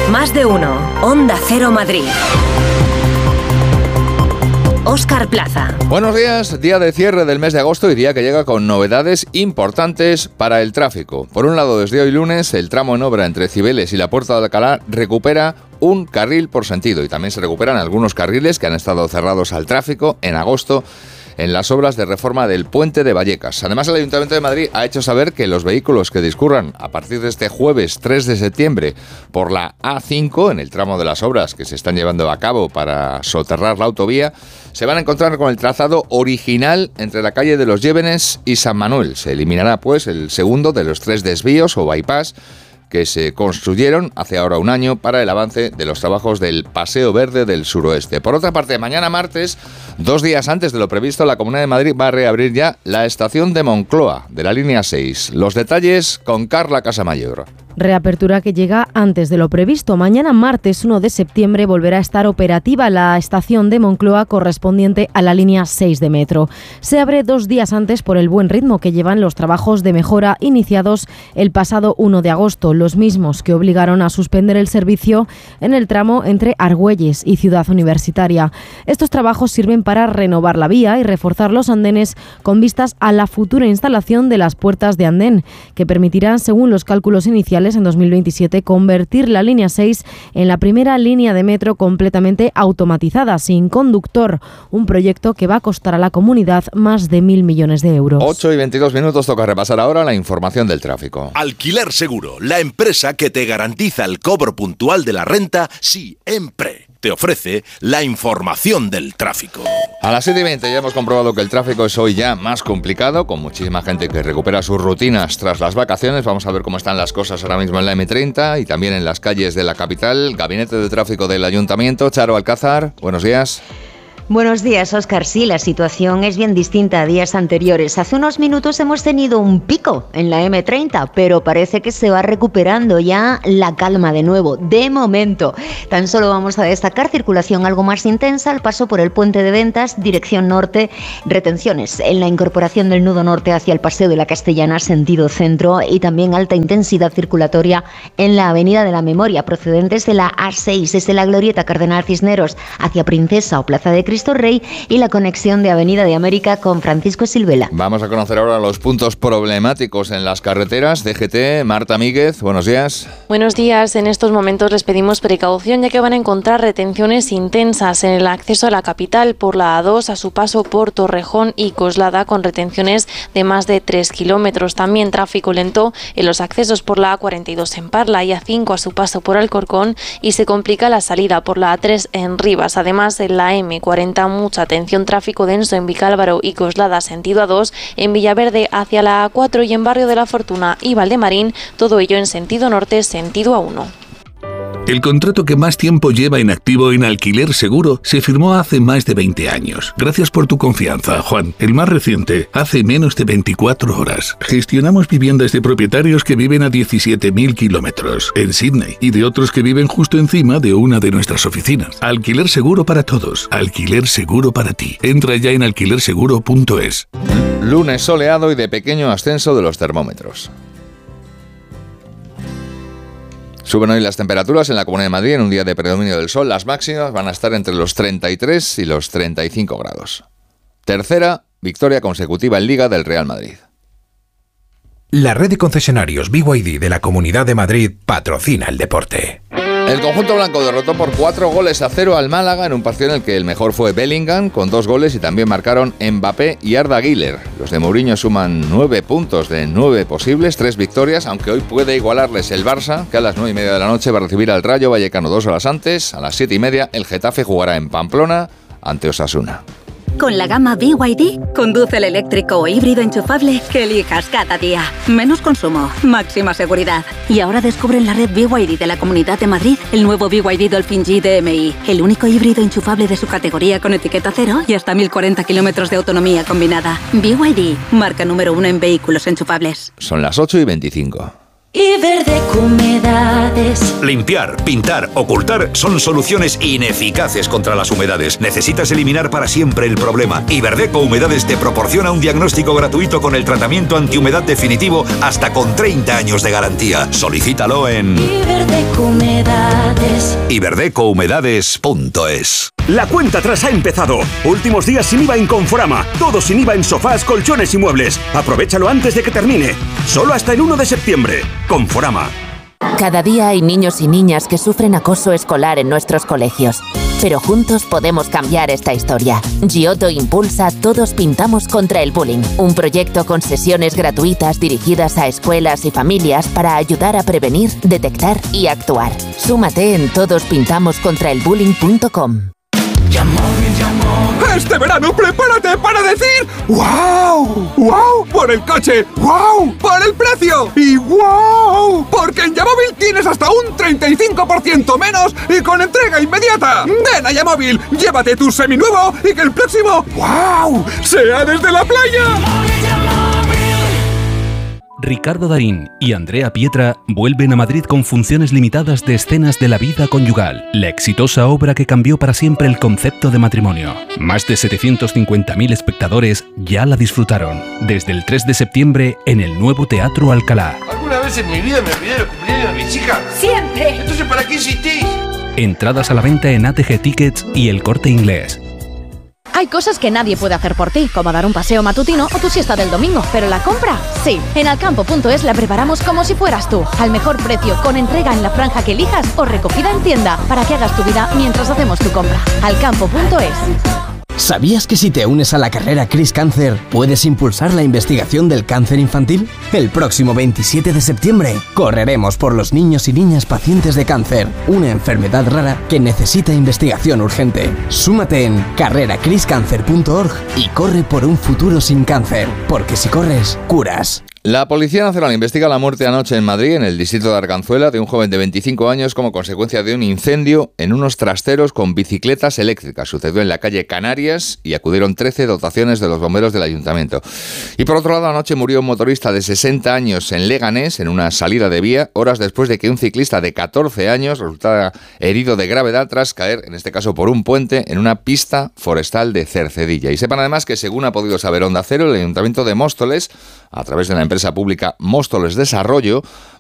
Más de uno. Onda Cero Madrid. Óscar Plaza. Buenos días, día de cierre del mes de agosto y día que llega con novedades importantes para el tráfico. Por un lado, desde hoy lunes, el tramo en obra entre Cibeles y la Puerta de Alcalá recupera un carril por sentido y también se recuperan algunos carriles que han estado cerrados al tráfico en agosto en las obras de reforma del puente de Vallecas. Además, el Ayuntamiento de Madrid ha hecho saber que los vehículos que discurran a partir de este jueves 3 de septiembre por la A5, en el tramo de las obras que se están llevando a cabo para soterrar la autovía, se van a encontrar con el trazado original entre la calle de los Llévenes y San Manuel. Se eliminará, pues, el segundo de los 3 desvíos o bypass que se construyeron hace ahora un año para el avance de los trabajos del Paseo Verde del Suroeste. Por otra parte, mañana martes, 2 días antes de lo previsto, la Comunidad de Madrid va a reabrir ya la estación de Moncloa, de la línea 6. Los detalles con Carla Casamayor. Reapertura que llega antes de lo previsto. Mañana martes 1 de septiembre volverá a estar operativa la estación de Moncloa correspondiente a la línea 6 de metro. Se abre 2 días antes por el buen ritmo que llevan los trabajos de mejora iniciados el pasado 1 de agosto, los mismos que obligaron a suspender el servicio en el tramo entre Argüelles y Ciudad Universitaria. Estos trabajos sirven para renovar la vía y reforzar los andenes con vistas a la futura instalación de las puertas de andén, que permitirán, según los cálculos iniciales, en 2027 convertir la línea 6 en la primera línea de metro completamente automatizada, sin conductor, un proyecto que va a costar a la comunidad más de 1.000 millones de euros. 8 y 22 minutos, toca repasar ahora la información del tráfico. Alquiler Seguro, la empresa que te garantiza el cobro puntual de la renta siempre. Te ofrece la información del tráfico. A las 7:20 ya hemos comprobado que el tráfico es hoy ya más complicado, con muchísima gente que recupera sus rutinas tras las vacaciones. Vamos a ver cómo están las cosas ahora mismo en la M30 y también en las calles de la capital. Gabinete de Tráfico del Ayuntamiento, Charo Alcázar, buenos días. Buenos días, Óscar. Sí, la situación es bien distinta a días anteriores. Hace unos minutos hemos tenido un pico en la M30, pero parece que se va recuperando ya la calma de nuevo. De momento, tan solo vamos a destacar circulación algo más intensa al paso por el puente de Ventas, dirección norte, retenciones en la incorporación del nudo norte hacia el Paseo de la Castellana, sentido centro, y también alta intensidad circulatoria en la Avenida de la Memoria, procedentes de la A6, desde la Glorieta Cardenal Cisneros hacia Princesa o Plaza de Cristo Rey, y la conexión de Avenida de América con Francisco Silvela. Vamos a conocer ahora los puntos problemáticos en las carreteras. DGT, Marta Míguez, buenos días. Buenos días. En estos momentos les pedimos precaución, ya que van a encontrar retenciones intensas en el acceso a la capital por la A2 a su paso por Torrejón y Coslada, con retenciones de más de 3 kilómetros. También tráfico lento en los accesos por la A42 en Parla y A5 a su paso por Alcorcón, y se complica la salida por la A3 en Rivas. Además, en la M40 mucha atención, tráfico denso en Vicálvaro y Coslada sentido A2, en Villaverde hacia la A4 y en Barrio de la Fortuna y Valdemarín, todo ello en sentido norte, sentido A1. El contrato que más tiempo lleva en activo en Alquiler Seguro se firmó hace más de 20 años. Gracias por tu confianza, Juan. El más reciente, hace menos de 24 horas. Gestionamos viviendas de propietarios que viven a 17.000 kilómetros en Sydney y de otros que viven justo encima de una de nuestras oficinas. Alquiler Seguro para todos. Alquiler Seguro para ti. Entra ya en alquilerseguro.es. Lunes soleado y de pequeño ascenso de los termómetros. Suben hoy las temperaturas en la Comunidad de Madrid en un día de predominio del sol. Las máximas van a estar entre los 33 y los 35 grados. Tercera victoria consecutiva en Liga del Real Madrid. La red de concesionarios BYD de la Comunidad de Madrid patrocina el deporte. El conjunto blanco derrotó por 4-0 al Málaga en un partido en el que el mejor fue Bellingham con 2 goles y también marcaron Mbappé y Arda Güler. Los de Mourinho suman 9 puntos de 9 posibles, 3 victorias, aunque hoy puede igualarles el Barça, que a las 9:30 de la noche va a recibir al Rayo Vallecano 2 horas antes. A las 7:30 el Getafe jugará en Pamplona ante Osasuna. Con la gama BYD, conduce el eléctrico o híbrido enchufable que elijas cada día. Menos consumo, máxima seguridad. Y ahora descubre en la red BYD de la Comunidad de Madrid el nuevo BYD Dolphin G DMI, el único híbrido enchufable de su categoría con etiqueta cero y hasta 1.040 kilómetros de autonomía combinada. BYD, marca número 1 en vehículos enchufables. Son las 8:25. Iberdeco Humedades Limpiar, pintar, ocultar son soluciones ineficaces contra las humedades. Necesitas eliminar para siempre el problema. Iberdeco Humedades te proporciona un diagnóstico gratuito con el tratamiento antihumedad definitivo hasta con 30 años de garantía. Solicítalo en Iberdeco Humedades. iberdecohumedades.es. La cuenta atrás ha empezado. Últimos días sin IVA en Conforama. Todo sin IVA en sofás, colchones y muebles. Aprovéchalo antes de que termine. Solo hasta el 1 de septiembre. Conforama. Cada día hay niños y niñas que sufren acoso escolar en nuestros colegios. Pero juntos podemos cambiar esta historia. Giotto impulsa Todos Pintamos contra el Bullying, un proyecto con sesiones gratuitas dirigidas a escuelas y familias para ayudar a prevenir, detectar y actuar. Súmate en todosPintamoscontraelbullying.com. Este verano prepárate para decir ¡wow! ¡Wow! Por el coche, ¡wow! Por el precio y ¡wow! Porque en Yamóvil tienes hasta un 35% menos y con entrega inmediata. Ven a Yamóvil, llévate tu seminuevo y que el próximo ¡wow! sea desde la playa. Ricardo Darín y Andrea Pietra vuelven a Madrid con funciones limitadas de Escenas de la vida conyugal, la exitosa obra que cambió para siempre el concepto de matrimonio. Más de 750.000 espectadores ya la disfrutaron. Desde el 3 de septiembre en el nuevo Teatro Alcalá. ¿Alguna vez en mi vida me olvidé de los cumpleaños de mis hijas? ¡Siempre! Entonces, ¿para qué insistís? Entradas a la venta en ATG Tickets y El Corte Inglés. Hay cosas que nadie puede hacer por ti, como dar un paseo matutino o tu siesta del domingo, pero la compra, sí. En Alcampo.es la preparamos como si fueras tú, al mejor precio, con entrega en la franja que elijas o recogida en tienda, para que hagas tu vida mientras hacemos tu compra. Alcampo.es. ¿Sabías que si te unes a la carrera Cris Cáncer, puedes impulsar la investigación del cáncer infantil? El próximo 27 de septiembre correremos por los niños y niñas pacientes de cáncer, una enfermedad rara que necesita investigación urgente. Súmate en carreracriscancer.org y corre por un futuro sin cáncer, porque si corres, curas. La Policía Nacional investiga la muerte anoche en Madrid, en el distrito de Arganzuela, de un joven de 25 años como consecuencia de un incendio en unos trasteros con bicicletas eléctricas. Sucedió en la calle Canarias y acudieron 13 dotaciones de los bomberos del ayuntamiento. Y por otro lado, anoche murió un motorista de 60 años en Leganés, en una salida de vía, horas después de que un ciclista de 14 años resultara herido de gravedad tras caer, en este caso por un puente, en una pista forestal de Cercedilla. Y sepan además que, según ha podido saber Onda Cero, el ayuntamiento de Móstoles, a través de la empresa pública Móstoles Desarrollo,